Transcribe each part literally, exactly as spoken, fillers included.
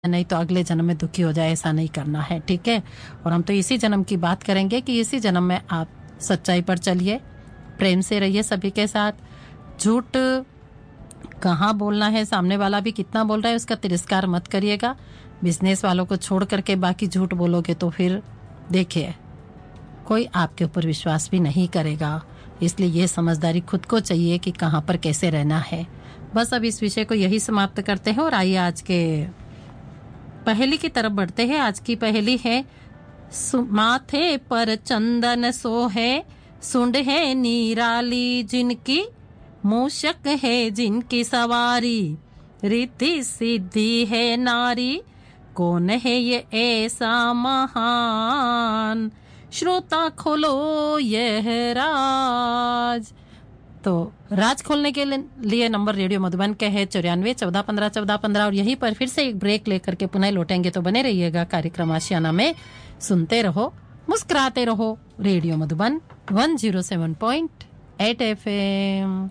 नहीं तो अगले जन्म में दुखी हो जाए, ऐसा नहीं करना है, ठीक है। और हम तो इसी जन्म की बात करेंगे कि इसी जन्म में आप सच्चाई पर चलिए, प्रेम से रहिए सभी के साथ। झूठ कहाँ बोलना है, सामने वाला भी कितना बोल रहा है उसका तिरस्कार मत करिएगा। बिजनेस वालों को छोड़ करके बाकी झूठ बोलोगे तो फिर देखिए कोई आपके ऊपर विश्वास भी नहीं करेगा। इसलिए ये समझदारी खुद को चाहिए कि कहाँ पर कैसे रहना है। बस अब इस विषय को यही समाप्त करते हैं और आइए आज के पहेली की तरफ बढ़ते हैं। आज की पहेली है, माथे पर चंदन सो है, सुंड है निराली जिनकी, मूषक है जिनकी सवारी, रिद्धि सिद्धि है नारी, कौन है ये ऐसा महान, श्रोता खोलो यह राज। तो राज खोलने के लिए नंबर रेडियो मधुबन के है चौरानवे चौदह पंद्रह चौदह पंद्रह और यहीं पर फिर से एक ब्रेक लेकर के पुनः लौटेंगे। तो बने रहिएगा कार्यक्रम आशियाना में, सुनते रहो, मुस्कुराते रहो। रेडियो मधुबन एक सौ सात पॉइंट आठ एफएम।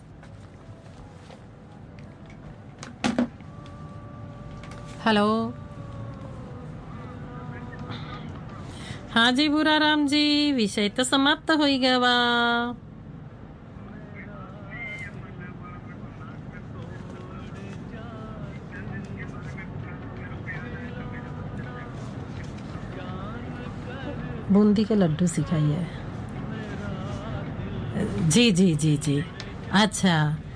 हेलो, हाँ जी भूरा राम जी, विषय तो समाप्त हो गया। बूंदी के लड्डू सिखाइए। जी जी जी जी, अच्छा।